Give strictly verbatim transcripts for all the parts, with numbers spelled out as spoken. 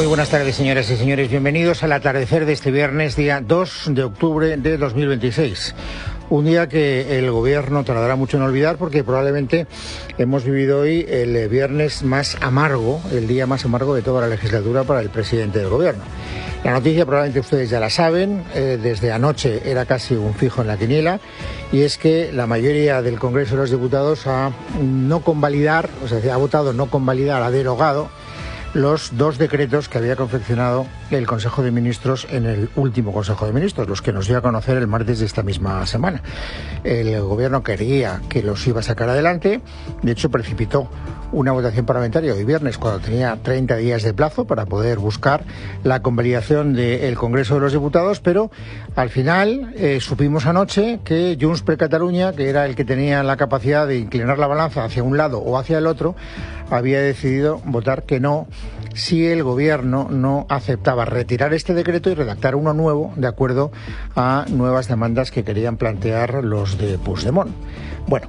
Muy buenas tardes, señoras y señores. Bienvenidos al atardecer de este viernes, día dos de octubre de dos mil veintiséis. Un día que el gobierno tardará mucho en olvidar porque probablemente hemos vivido hoy el viernes más amargo, el día más amargo de toda la legislatura para el presidente del gobierno. La noticia probablemente ustedes ya la saben, eh, desde anoche era casi un fijo en la quiniela, y es que la mayoría del Congreso de los Diputados ha no convalidar, o sea, ha votado no convalidar, ha derogado los dos decretos que había confeccionado el Consejo de Ministros en el último Consejo de Ministros, los que nos dio a conocer el martes de esta misma semana. El gobierno quería que los iba a sacar adelante, de hecho precipitó una votación parlamentaria hoy viernes cuando tenía treinta días de plazo para poder buscar la convalidación del Congreso de los Diputados, pero al final eh, supimos anoche que Junts per Catalunya, que era el que tenía la capacidad de inclinar la balanza hacia un lado o hacia el otro, había decidido votar que no si el gobierno no aceptaba retirar este decreto y redactar uno nuevo de acuerdo a nuevas demandas que querían plantear los de Puigdemont. Bueno,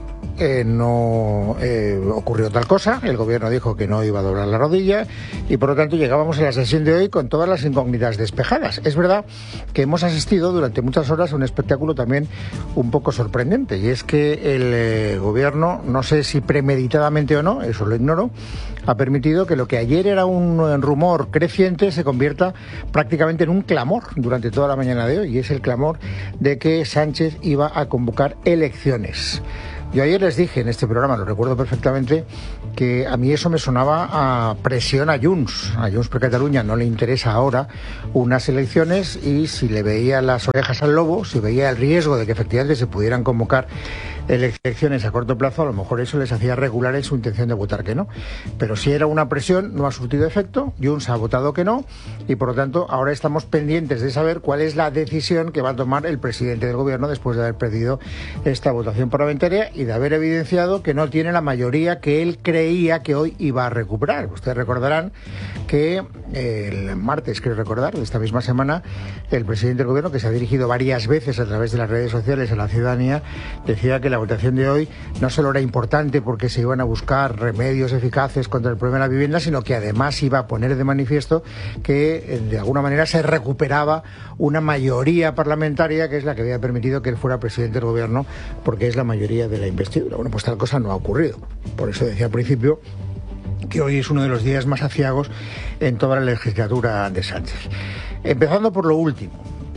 Eh, no eh, ocurrió tal cosa, el gobierno dijo que no iba a doblar la rodilla y por lo tanto llegábamos a la sesión de hoy con todas las incógnitas despejadas. Es verdad que hemos asistido durante muchas horas a un espectáculo también un poco sorprendente, y es que el eh, gobierno, no sé si premeditadamente o no, eso lo ignoro, ha permitido que lo que ayer era un rumor creciente se convierta prácticamente en un clamor durante toda la mañana de hoy, y es el clamor de que Sánchez iba a convocar elecciones. Yo ayer les dije en este programa, lo recuerdo perfectamente, que a mí eso me sonaba a presión a Junts. A Junts per Catalunya no le interesa ahora unas elecciones, y si le veía las orejas al lobo, si veía el riesgo de que efectivamente se pudieran convocar elecciones a corto plazo, a lo mejor eso les hacía regular en su intención de votar que no. Pero si era una presión, no ha surtido efecto, Junts ha votado que no, y por lo tanto ahora estamos pendientes de saber cuál es la decisión que va a tomar el presidente del gobierno después de haber perdido esta votación parlamentaria y de haber evidenciado que no tiene la mayoría que él creía que hoy iba a recuperar. Ustedes recordarán que el martes, quiero recordar, de esta misma semana, el presidente del gobierno, que se ha dirigido varias veces a través de las redes sociales a la ciudadanía, decía que la votación de hoy no solo era importante porque se iban a buscar remedios eficaces contra el problema de la vivienda, sino que además iba a poner de manifiesto que de alguna manera se recuperaba una mayoría parlamentaria que es la que había permitido que él fuera presidente del gobierno, porque es la mayoría de la investidura. Bueno, pues tal cosa no ha ocurrido. Por eso decía al principio que hoy es uno de los días más aciagos en toda la legislatura de Sánchez. Empezando por lo último,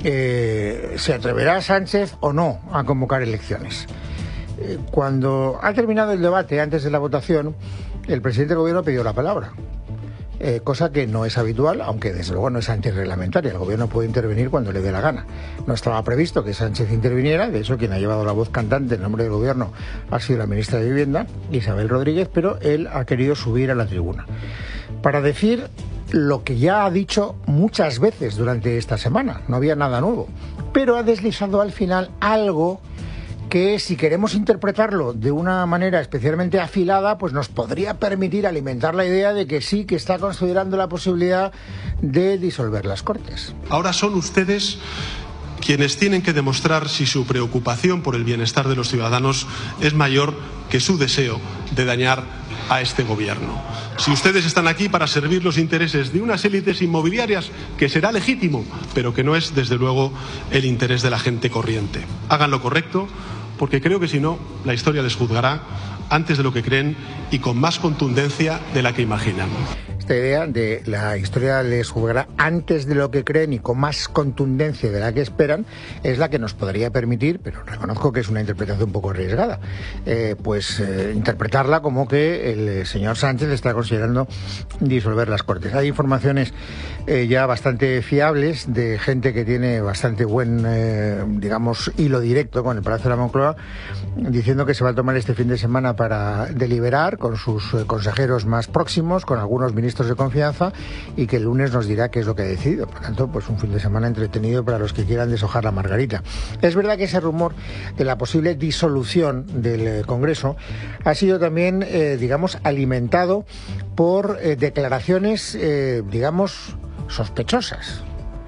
eh, ¿se atreverá Sánchez o no a convocar elecciones? Eh, cuando ha terminado el debate, antes de la votación, el presidente del gobierno pidió la palabra. Eh, cosa que no es habitual, aunque desde luego no es antirreglamentaria. El gobierno puede intervenir cuando le dé la gana. No estaba previsto que Sánchez interviniera, de hecho quien ha llevado la voz cantante en nombre del gobierno ha sido la ministra de Vivienda, Isabel Rodríguez, pero él ha querido subir a la tribuna para decir lo que ya ha dicho muchas veces durante esta semana. No había nada nuevo, pero ha deslizado al final algo que, si queremos interpretarlo de una manera especialmente afilada, pues nos podría permitir alimentar la idea de que sí, que está considerando la posibilidad de disolver las Cortes. Ahora son ustedes quienes tienen que demostrar si su preocupación por el bienestar de los ciudadanos es mayor que su deseo de dañar a este gobierno. Si ustedes están aquí para servir los intereses de unas élites inmobiliarias, que será legítimo, pero que no es desde luego el interés de la gente corriente. Hagan lo correcto, porque creo que si no, la historia les juzgará antes de lo que creen y con más contundencia de la que imaginan. Esta idea de la historia les juzgará antes de lo que creen y con más contundencia de la que esperan es la que nos podría permitir, pero reconozco que es una interpretación un poco arriesgada, eh, pues eh, interpretarla como que el señor Sánchez está considerando disolver las Cortes. Hay informaciones eh, ya bastante fiables de gente que tiene bastante buen, eh, digamos, hilo directo con el Palacio de la Moncloa, diciendo que se va a tomar este fin de semana para deliberar con sus eh, consejeros más próximos, con algunos ministros de confianza, y que el lunes nos dirá qué es lo que ha decidido. Por tanto, pues un fin de semana entretenido para los que quieran deshojar la margarita. Es verdad que ese rumor de la posible disolución del eh, Congreso ha sido también, eh, digamos, alimentado por eh, declaraciones, eh, digamos, sospechosas.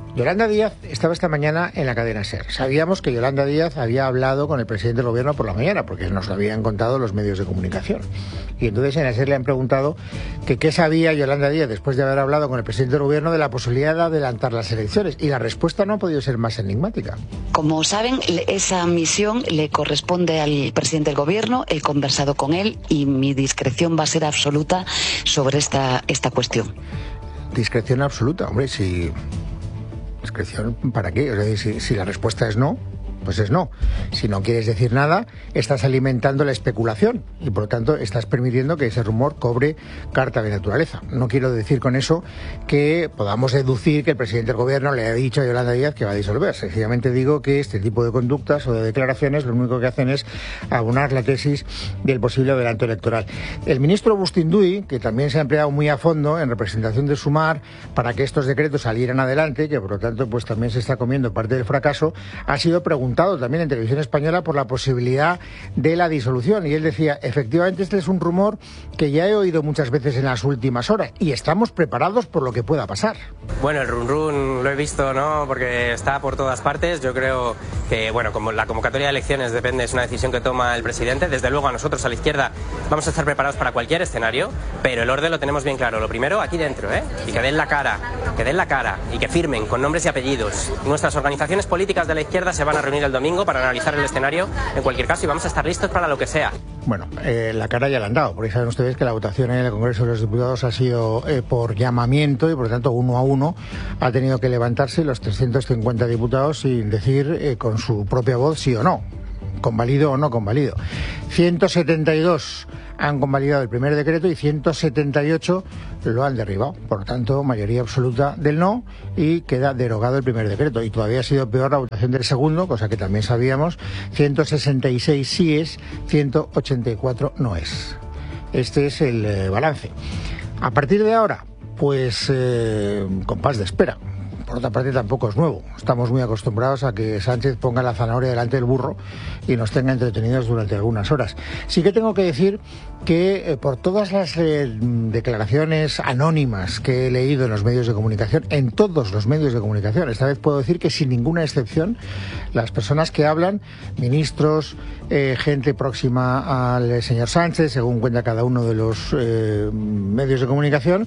Yolanda Díaz estaba esta mañana en la cadena SER. Sabíamos que Yolanda Díaz había hablado con el presidente del gobierno por la mañana, porque nos lo habían contado los medios de comunicación. Y entonces en la SER le han preguntado que qué sabía Yolanda Díaz después de haber hablado con el presidente del gobierno de la posibilidad de adelantar las elecciones. Y la respuesta no ha podido ser más enigmática. Como saben, esa misión le corresponde al presidente del gobierno. He conversado con él y mi discreción va a ser absoluta sobre esta, esta cuestión. Discreción absoluta, hombre, si... ¿Discreción para qué? O sea, si, si la respuesta es no, pues es no. Si no quieres decir nada, estás alimentando la especulación y por lo tanto estás permitiendo que ese rumor cobre carta de naturaleza. No quiero decir con eso que podamos deducir que el presidente del gobierno le ha dicho a Yolanda Díaz que va a disolver. Sencillamente digo que este tipo de conductas o de declaraciones lo único que hacen es abonar la tesis del posible adelanto electoral. El ministro Bustinduy, que también se ha empleado muy a fondo en representación de Sumar para que estos decretos salieran adelante, que por lo tanto pues también se está comiendo parte del fracaso, ha sido preguntado también en Televisión Española por la posibilidad de la disolución y él decía, efectivamente este es un rumor que ya he oído muchas veces en las últimas horas y estamos preparados por lo que pueda pasar. Bueno, el run run lo he visto, ¿no? Porque está por todas partes. Yo creo que, bueno, como la convocatoria de elecciones depende, es una decisión que toma el presidente. Desde luego a nosotros, a la izquierda, vamos a estar preparados para cualquier escenario, pero el orden lo tenemos bien claro. Lo primero, aquí dentro, ¿eh? Y que den la cara, que den la cara y que firmen con nombres y apellidos. Nuestras organizaciones políticas de la izquierda se van a reunir el domingo para analizar el escenario en cualquier caso y vamos a estar listos para lo que sea. Bueno, eh, la cara ya la han dado, porque saben ustedes que la votación en el Congreso de los Diputados ha sido eh, por llamamiento y por lo tanto uno a uno ha tenido que levantarse los trescientos cincuenta diputados sin decir eh, con su propia voz sí o no, convalido o no convalido. ciento setenta y dos han convalidado el primer decreto y ciento setenta y ocho lo han derribado. Por lo tanto, mayoría absoluta del no y queda derogado el primer decreto. Y todavía ha sido peor la votación del segundo, cosa que también sabíamos. ciento sesenta y seis sí es, ciento ochenta y cuatro no es. Este es el eh, balance. A partir de ahora, pues eh, compás de espera. Por otra parte, tampoco es nuevo. Estamos muy acostumbrados a que Sánchez ponga la zanahoria delante del burro y nos tenga entretenidos durante algunas horas. Sí que tengo que decir que eh, por todas las eh, declaraciones anónimas que he leído en los medios de comunicación, en todos los medios de comunicación, esta vez puedo decir que sin ninguna excepción, las personas que hablan, ministros, eh, gente próxima al señor Sánchez, según cuenta cada uno de los eh, medios de comunicación,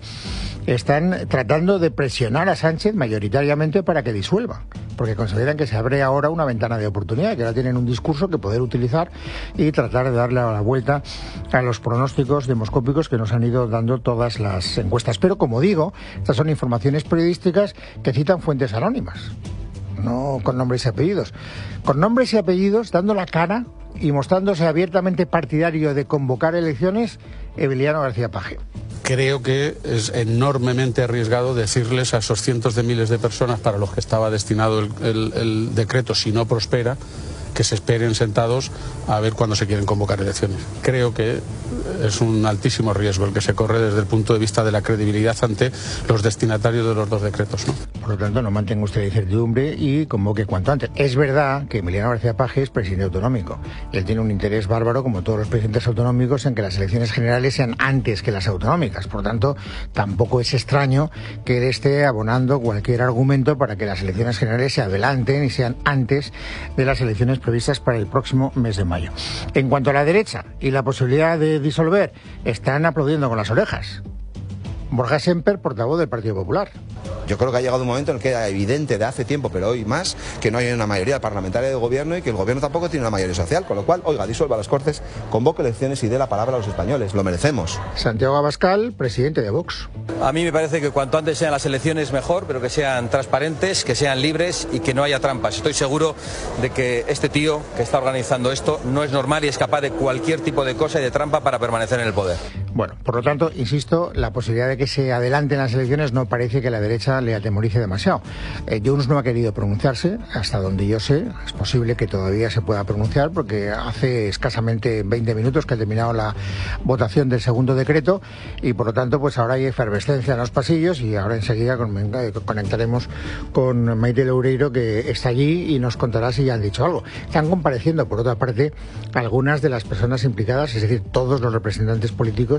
están tratando de presionar a Sánchez mayoritariamente para que disuelva, porque consideran que se abre ahora una ventana de oportunidad, que ahora tienen un discurso que poder utilizar y tratar de darle la vuelta a los pronósticos demoscópicos que nos han ido dando todas las encuestas. Pero como digo, estas son informaciones periodísticas que citan fuentes anónimas, no con nombres y apellidos. Con nombres y apellidos, dando la cara y mostrándose abiertamente partidario de convocar elecciones, Emiliano García Paje. Creo que es enormemente arriesgado decirles a esos cientos de miles de personas para los que estaba destinado el, el, el decreto, si no prospera, que se esperen sentados a ver cuándo se quieren convocar elecciones. Creo que es un altísimo riesgo el que se corre desde el punto de vista de la credibilidad ante los destinatarios de los dos decretos, ¿no? Por lo tanto, no mantenga usted la incertidumbre y convoque cuanto antes. Es verdad que Emiliano García Paje es presidente autonómico. Él tiene un interés bárbaro, como todos los presidentes autonómicos, en que las elecciones generales sean antes que las autonómicas. Por lo tanto, tampoco es extraño que él esté abonando cualquier argumento para que las elecciones generales se adelanten y sean antes de las elecciones previstas para el próximo mes de mayo. En cuanto a la derecha y la posibilidad de disolver, están aplaudiendo con las orejas. Borja Semper, portavoz del Partido Popular. Yo creo que ha llegado un momento en el que era evidente de hace tiempo, pero hoy más, que no hay una mayoría parlamentaria de gobierno y que el gobierno tampoco tiene una mayoría social, con lo cual, oiga, disuelva las Cortes, convoque elecciones y dé la palabra a los españoles, lo merecemos. Santiago Abascal, presidente de Vox. A mí me parece que cuanto antes sean las elecciones mejor, pero que sean transparentes, que sean libres y que no haya trampas. Estoy seguro de que este tío que está organizando esto no es normal y es capaz de cualquier tipo de cosa y de trampa para permanecer en el poder. Bueno, por lo tanto, insisto, la posibilidad de que se adelanten las elecciones no parece que la derecha le atemorice demasiado. Eh, Junts no ha querido pronunciarse, hasta donde yo sé. Es posible que todavía se pueda pronunciar porque hace escasamente veinte minutos que ha terminado la votación del segundo decreto y por lo tanto pues ahora hay efervescencia en los pasillos y ahora enseguida conectaremos con Maite Loureiro, que está allí y nos contará si ya han dicho algo. Están compareciendo, por otra parte, algunas de las personas implicadas, es decir, todos los representantes políticos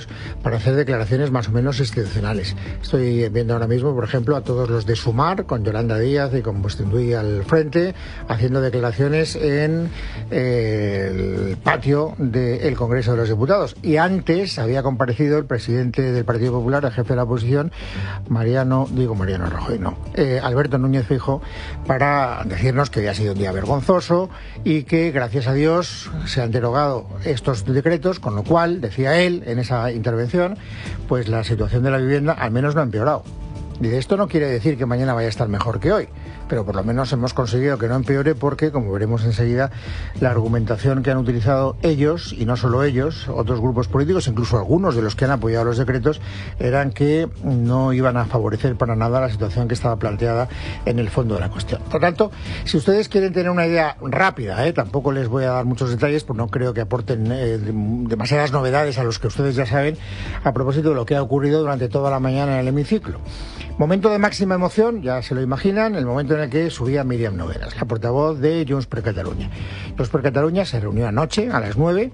políticos para hacer declaraciones más o menos institucionales. Estoy viendo ahora mismo, por ejemplo, a todos los de Sumar, con Yolanda Díaz y con Bostindui al frente, haciendo declaraciones en eh, el patio del Congreso de los Diputados. Y antes había comparecido el presidente del Partido Popular, el jefe de la oposición, Mariano, digo Mariano Rajoy, no, eh, Alberto Núñez Feijóo, para decirnos que había sido un día vergonzoso y que, gracias a Dios, se han derogado estos decretos, con lo cual, decía él en esa intervención, pues la situación de la vivienda al menos no ha empeorado. Y de esto no quiere decir que mañana vaya a estar mejor que hoy, pero por lo menos hemos conseguido que no empeore porque, como veremos enseguida, la argumentación que han utilizado ellos, y no solo ellos, otros grupos políticos, incluso algunos de los que han apoyado los decretos, eran que no iban a favorecer para nada la situación que estaba planteada en el fondo de la cuestión. Por tanto, si ustedes quieren tener una idea rápida, ¿eh? tampoco les voy a dar muchos detalles, porque no creo que aporten eh, demasiadas novedades a los que ustedes ya saben, a propósito de lo que ha ocurrido durante toda la mañana en el hemiciclo. Momento de máxima emoción, ya se lo imaginan, el momento en el que subía Míriam Nogueras, la portavoz de Junts per Catalunya. Junts per Catalunya se reunió anoche a las nueve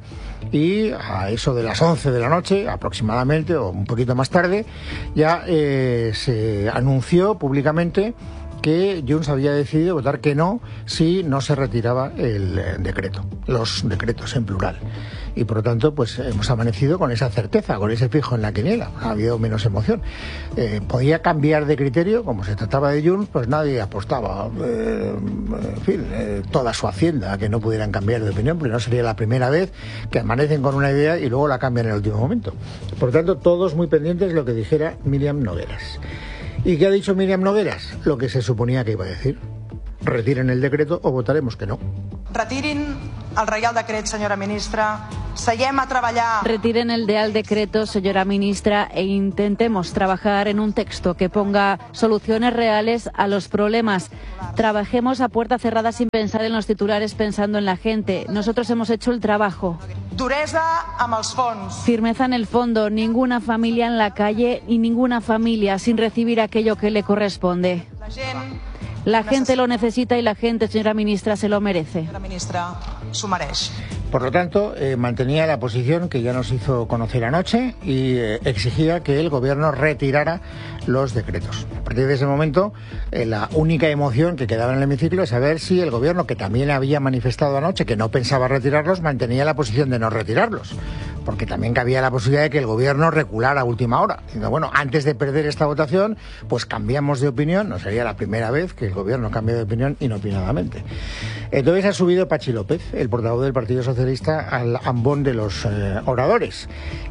y a eso de las once de la noche aproximadamente, o un poquito más tarde, ya eh, se anunció públicamente que Junts había decidido votar que no si no se retiraba el decreto, los decretos en plural. Y por lo tanto, pues hemos amanecido con esa certeza, con ese fijo en la quiniela. Ha habido menos emoción. Eh, podía cambiar de criterio, como se trataba de Junts, pues nadie apostaba, eh, en fin, eh, toda su hacienda a que no pudieran cambiar de opinión, porque no sería la primera vez que amanecen con una idea y luego la cambian en el último momento. Por lo tanto, todos muy pendientes de lo que dijera Míriam Nogueras. ¿Y qué ha dicho Míriam Nogueras? Lo que se suponía que iba a decir. Retiren el decreto o votaremos que no. Retirin el Reial Decret, senyora ministra. Seguem a treballar. Retiren el Real Decreto, señora ministra, e intentemos trabajar en un texto que ponga soluciones reales a los problemas. Trabajemos a puerta cerrada sin pensar en los titulares, pensando en la gente. Nosotros hemos hecho el trabajo. Duresa amb els fons. Firmeza en el fondo, ninguna familia en la calle y ninguna familia sin recibir aquello que le corresponde. La gent... La gente lo necesita y la gente, señora ministra, se lo merece. Senyora ministra, s'ho mereix. Por lo tanto, eh, mantenía la posición que ya nos hizo conocer anoche y eh, exigía que el gobierno retirara los decretos. A partir de ese momento, eh, la única emoción que quedaba en el hemiciclo es saber si el gobierno, que también había manifestado anoche que no pensaba retirarlos, mantenía la posición de no retirarlos. Porque también cabía la posibilidad de que el gobierno reculara a última hora. Diciendo, bueno, antes de perder esta votación, pues cambiamos de opinión. No sería la primera vez que el gobierno cambia de opinión inopinadamente. Entonces ha subido Pachi López, el portavoz del Partido Socialista, al ambón de los eh, oradores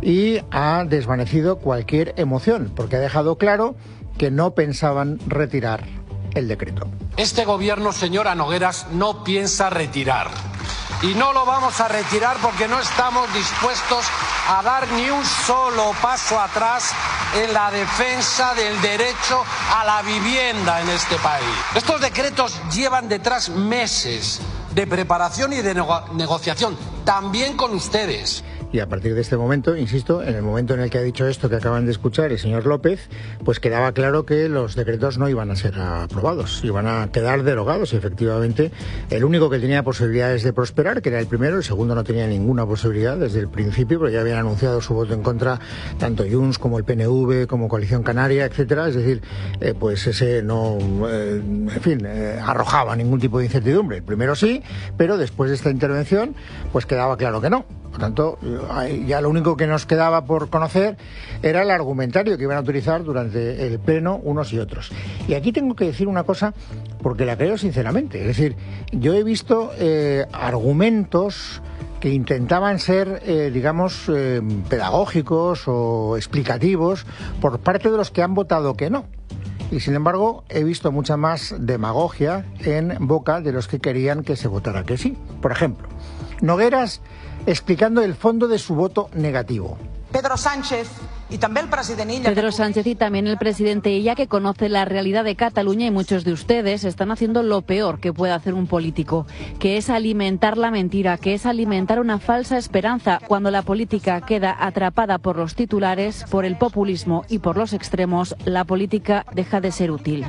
y ha desvanecido cualquier emoción, porque ha dejado claro que no pensaban retirar el decreto. Este gobierno, señora Nogueras, no piensa retirar. Y no lo vamos a retirar porque no estamos dispuestos a dar ni un solo paso atrás en la defensa del derecho a la vivienda en este país. Estos decretos llevan detrás meses de preparación y de nego- negociación, también con ustedes. Y a partir de este momento, insisto, en el momento en el que ha dicho esto que acaban de escuchar el señor López, pues quedaba claro que los decretos no iban a ser aprobados, iban a quedar derogados. Y efectivamente, el único que tenía posibilidades de prosperar, que era el primero, el segundo no tenía ninguna posibilidad desde el principio, porque ya habían anunciado su voto en contra tanto Junts como el P N V, como Coalición Canaria, etcétera. Es decir, eh, pues ese no, eh, en fin, eh, arrojaba ningún tipo de incertidumbre. El primero sí, pero después de esta intervención, pues quedaba claro que no. Por tanto, ya lo único que nos quedaba por conocer era el argumentario que iban a utilizar durante el pleno unos y otros. Y aquí tengo que decir una cosa, porque la creo sinceramente. Es decir, yo he visto eh, argumentos que intentaban ser, eh, digamos, eh, pedagógicos o explicativos por parte de los que han votado que no. Y sin embargo, he visto mucha más demagogia en boca de los que querían que se votara que sí. Por ejemplo, Nogueras explicando el fondo de su voto negativo. Pedro Sánchez y también el presidente Illa. Pedro Sánchez y también el presidente Illa, que conoce la realidad de Cataluña, y muchos de ustedes están haciendo lo peor que puede hacer un político, que es alimentar la mentira, que es alimentar una falsa esperanza. Cuando la política queda atrapada por los titulares, por el populismo y por los extremos, la política deja de ser útil.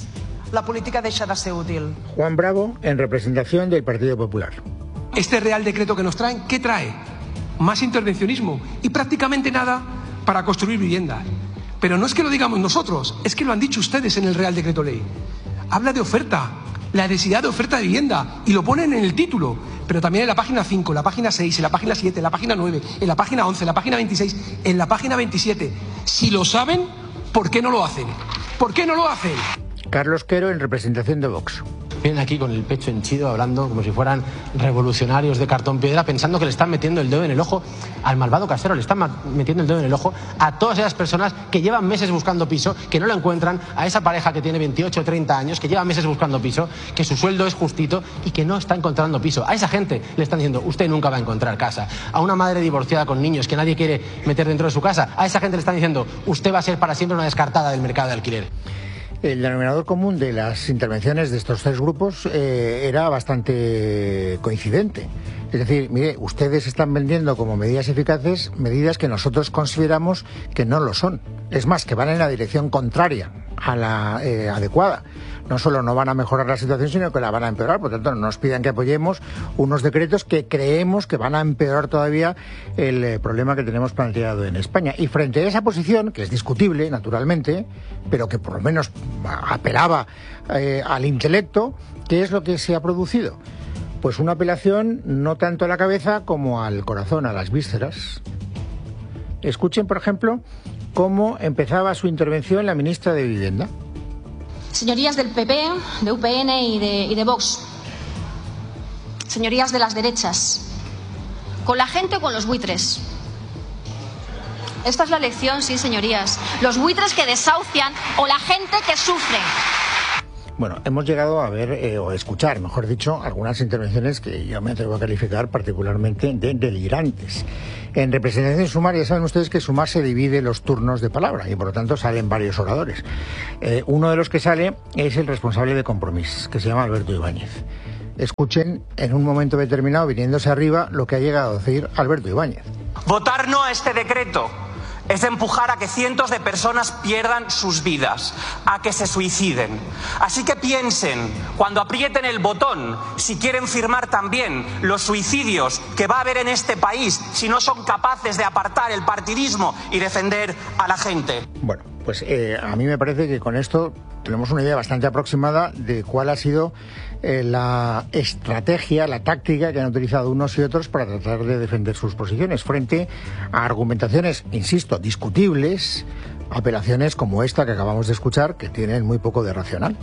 La política deja de ser útil. Juan Bravo, en representación del Partido Popular. Este Real Decreto que nos traen, ¿qué trae? Más intervencionismo y prácticamente nada para construir vivienda. Pero no es que lo digamos nosotros, es que lo han dicho ustedes en el Real Decreto Ley. Habla de oferta, la necesidad de oferta de vivienda, y lo ponen en el título, pero también en la página cinco, en la página seis, en la página siete, en la página nueve, en la página once, en la página veintiséis, en la página veintisiete. Si lo saben, ¿por qué no lo hacen? ¿Por qué no lo hacen? Carlos Quero, en representación de Vox. Vienen aquí con el pecho henchido, hablando como si fueran revolucionarios de cartón piedra, pensando que le están metiendo el dedo en el ojo al malvado casero, le están metiendo el dedo en el ojo a todas esas personas que llevan meses buscando piso, que no lo encuentran, a esa pareja que tiene veintiocho o treinta años, que lleva meses buscando piso, que su sueldo es justito y que no está encontrando piso. A esa gente le están diciendo, usted nunca va a encontrar casa. A una madre divorciada con niños que nadie quiere meter dentro de su casa, a esa gente le están diciendo, usted va a ser para siempre una descartada del mercado de alquiler. El denominador común de las intervenciones de estos tres grupos eh, era bastante coincidente. Es decir, mire, ustedes están vendiendo como medidas eficaces medidas que nosotros consideramos que no lo son. Es más, que van en la dirección contraria a la eh, adecuada. No solo no van a mejorar la situación, sino que la van a empeorar. Por tanto, nos pidan que apoyemos unos decretos que creemos que van a empeorar todavía el eh, problema que tenemos planteado en España. Y frente a esa posición, que es discutible, naturalmente, pero que por lo menos apelaba eh, al intelecto, ¿qué es lo que se ha producido? Pues una apelación no tanto a la cabeza como al corazón, a las vísceras. Escuchen, por ejemplo, cómo empezaba su intervención la ministra de Vivienda. Señorías del P P, de U P N y de, y de Vox, señorías de las derechas, ¿con la gente o con los buitres? Esta es la lección, sí, señorías. Los buitres que desahucian o la gente que sufre. Bueno, hemos llegado a ver, eh, o escuchar, mejor dicho, algunas intervenciones que yo me atrevo a calificar particularmente de delirantes. En representación sumaria, saben ustedes que Sumar se divide los turnos de palabra y por lo tanto salen varios oradores. Eh, uno de los que sale es el responsable de Compromís, que se llama Alberto Ibáñez. Escuchen en un momento determinado, viniéndose arriba, lo que ha llegado a decir Alberto Ibáñez. Votar no a este decreto es empujar a que cientos de personas pierdan sus vidas, a que se suiciden. Así que piensen, cuando aprieten el botón, si quieren firmar también los suicidios que va a haber en este país si no son capaces de apartar el partidismo y defender a la gente. Bueno, pues eh, a mí me parece que con esto tenemos una idea bastante aproximada de cuál ha sido eh, la estrategia, la táctica que han utilizado unos y otros para tratar de defender sus posiciones frente a argumentaciones, insisto, discutibles, apelaciones como esta que acabamos de escuchar, que tienen muy poco de racional.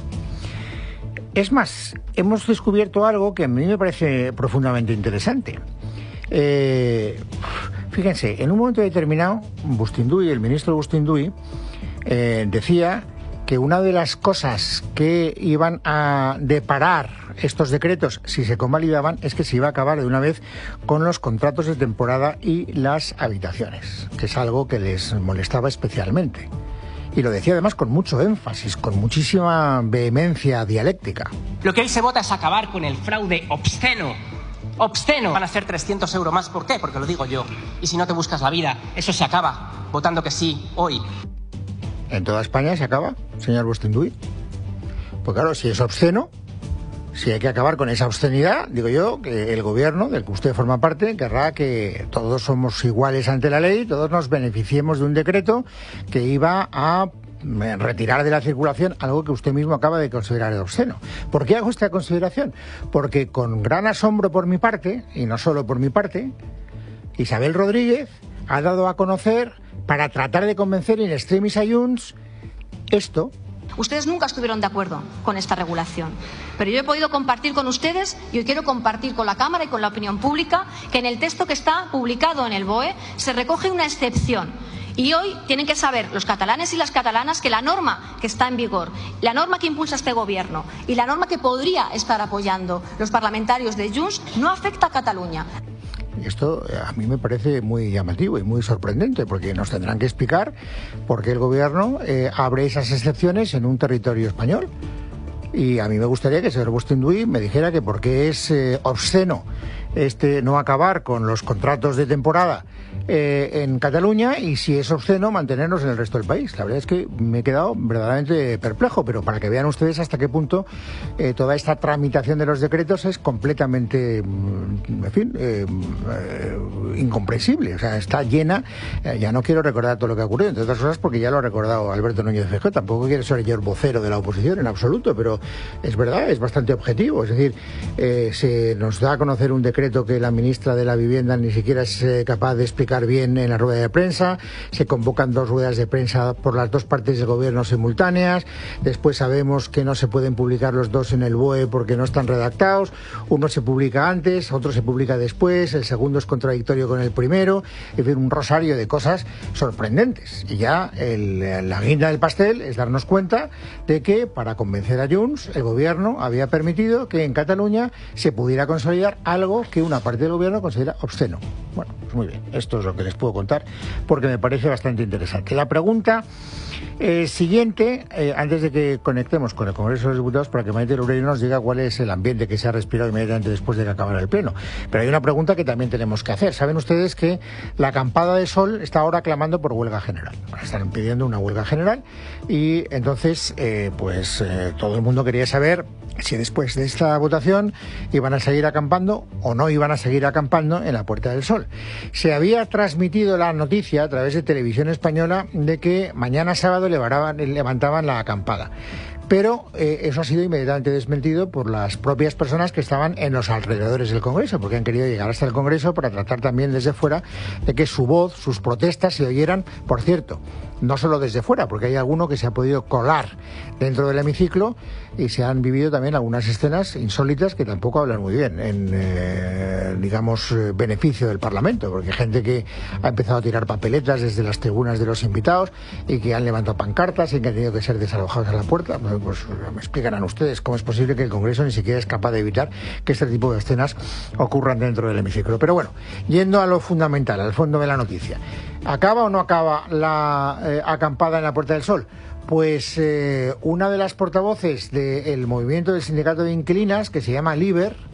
Es más, hemos descubierto algo que a mí me parece profundamente interesante. Eh, fíjense, en un momento determinado, Bustinduy, el ministro Bustinduy, eh, decía que una de las cosas que iban a deparar estos decretos, si se convalidaban, es que se iba a acabar de una vez con los contratos de temporada y las habitaciones, que es algo que les molestaba especialmente. Y lo decía además con mucho énfasis, con muchísima vehemencia dialéctica. Lo que hoy se vota es acabar con el fraude obsceno. Obsceno. Van a ser trescientos euros más. ¿Por qué? Porque lo digo yo. Y si no te buscas la vida, eso se acaba votando que sí, hoy. ¿En toda España se acaba, señor Bustinduy? Pues claro, si es obsceno, si hay que acabar con esa obscenidad, digo yo, que el gobierno del que usted forma parte querrá que todos somos iguales ante la ley, todos nos beneficiemos de un decreto que iba a retirar de la circulación algo que usted mismo acaba de considerar obsceno. ¿Por qué hago esta consideración? Porque con gran asombro por mi parte, y no solo por mi parte, Isabel Rodríguez ha dado a conocer, para tratar de convencer in extremis a Junts, esto. Ustedes nunca estuvieron de acuerdo con esta regulación, pero yo he podido compartir con ustedes y hoy quiero compartir con la Cámara y con la opinión pública que en el texto que está publicado en el B O E se recoge una excepción. Y hoy tienen que saber los catalanes y las catalanas que la norma que está en vigor, la norma que impulsa este gobierno y la norma que podría estar apoyando los parlamentarios de Junts no afecta a Cataluña. Esto a mí me parece muy llamativo y muy sorprendente, porque nos tendrán que explicar por qué el gobierno eh, abre esas excepciones en un territorio español. Y a mí me gustaría que el señor Bustinduy me dijera que por qué es eh, obsceno este no acabar con los contratos de temporada eh, en Cataluña y, si es obsceno, mantenernos en el resto del país. La verdad es que me he quedado verdaderamente perplejo, pero para que vean ustedes hasta qué punto eh, toda esta tramitación de los decretos es completamente, en fin, eh, eh, incomprensible. O sea, está llena, eh, ya no quiero recordar todo lo que ha ocurrido, entre otras cosas porque ya lo ha recordado Alberto Núñez Feijóo. Tampoco quiero ser yo el vocero de la oposición en absoluto, pero es verdad, es bastante objetivo. Es decir, eh, se nos da a conocer un decreto que la ministra de la Vivienda ni siquiera es eh, capaz de explicar bien en la rueda de prensa, se convocan dos ruedas de prensa por las dos partes del gobierno simultáneas, después sabemos que no se pueden publicar los dos en el B O E porque no están redactados, uno se publica antes, otro se publica después, el segundo es contradictorio con el primero, es decir, un rosario de cosas sorprendentes. Y ya el, la guinda del pastel es darnos cuenta de que, para convencer a Junts, el gobierno había permitido que en Cataluña se pudiera consolidar algo que una parte del gobierno considera obsceno. Bueno, pues muy bien, esto es lo que les puedo contar porque me parece bastante interesante. La pregunta eh, siguiente, eh, antes de que conectemos con el Congreso de los Diputados, para que Maite Loureiro nos diga cuál es el ambiente que se ha respirado inmediatamente después de que acabara el Pleno. Pero hay una pregunta que también tenemos que hacer. Saben ustedes que la acampada de Sol está ahora clamando por huelga general. Están pidiendo una huelga general y entonces, eh, pues eh, todo el mundo quería saber si después de esta votación iban a seguir acampando o no iban a seguir acampando en la Puerta del Sol. Se había transmitido la noticia a través de Televisión Española de que mañana sábado levantaban, levantaban la acampada. Pero eh, eso ha sido inmediatamente desmentido por las propias personas que estaban en los alrededores del Congreso, porque han querido llegar hasta el Congreso para tratar también desde fuera de que su voz, sus protestas se oyeran, por cierto, no solo desde fuera, porque hay alguno que se ha podido colar dentro del hemiciclo y se han vivido también algunas escenas insólitas que tampoco hablan muy bien en, eh, digamos, beneficio del Parlamento, porque hay gente que ha empezado a tirar papeletas desde las tribunas de los invitados y que han levantado pancartas y que han tenido que ser desalojados a la puerta. Pues me explicarán ustedes cómo es posible que el Congreso ni siquiera es capaz de evitar que este tipo de escenas ocurran dentro del hemiciclo. Pero bueno, yendo a lo fundamental, al fondo de la noticia, ¿acaba o no acaba la eh, acampada en la Puerta del Sol? Pues eh, una de las portavoces del movimiento del sindicato de inquilinas, que se llama Liber,